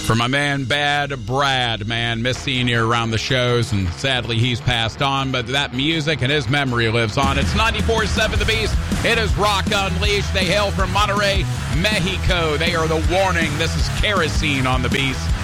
For my man, Bad Brad, man, miss seeing you around the shows, and sadly he's passed on, but that music and his memory lives on. It's 94.7 The Beast. It is Rock Unleashed. They hail from Monterrey, Mexico. They are the Warning. This is Kerosene on The Beast.